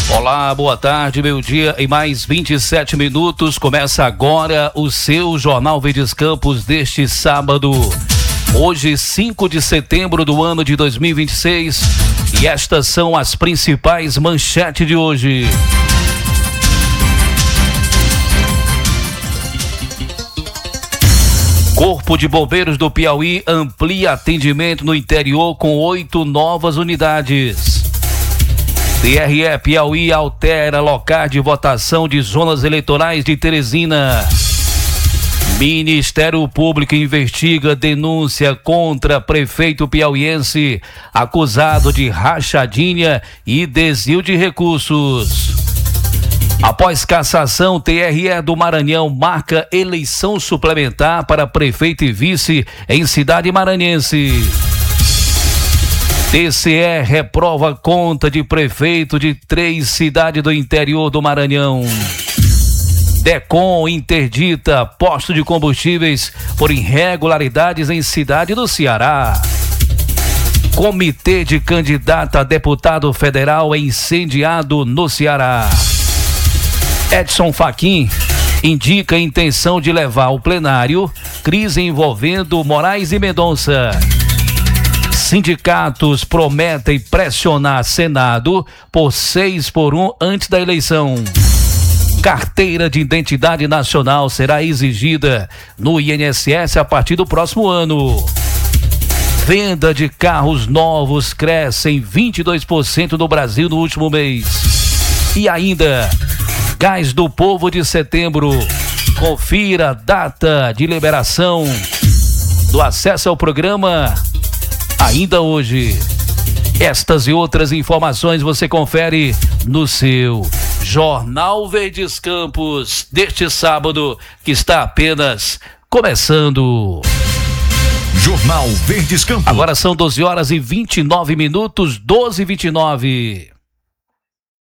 Olá, boa tarde, meio-dia e mais 27 minutos. Começa agora o seu Jornal Verdes Campos deste sábado. Hoje, 5 de setembro do ano de 2026. E estas são as principais manchetes de hoje. Corpo de Bombeiros do Piauí amplia atendimento no interior com 8 novas unidades. TRE Piauí altera local de votação de zonas eleitorais de Teresina. Ministério Público investiga denúncia contra prefeito piauiense acusado de rachadinha e desvio de recursos. Após cassação, TRE do Maranhão marca eleição suplementar para prefeito e vice em cidade maranhense. TCE reprova conta de prefeito de 3 cidades do interior do Maranhão. DECOM interdita posto de combustíveis por irregularidades em cidade do Ceará. Comitê de candidato a deputado federal é incendiado no Ceará. Edson Fachin indica a intenção de levar ao plenário crise envolvendo Moraes e Mendonça. Sindicatos prometem pressionar Senado por 6-1 antes da eleição. Carteira de identidade nacional será exigida no INSS a partir do próximo ano. Venda de carros novos cresce em 22% no Brasil no último mês. E ainda, Gás do Povo de setembro. Confira a data de liberação do acesso ao programa ainda hoje. Estas e outras informações você confere no seu Jornal Verdes Campos deste sábado, que está apenas começando. Jornal Verdes Campos. Agora são 12 horas e 29 minutos, 12h29.